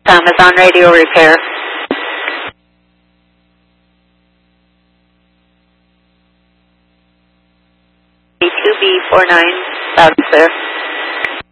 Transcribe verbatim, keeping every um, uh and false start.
Amazon radio repair. two B four nine, loud and clear.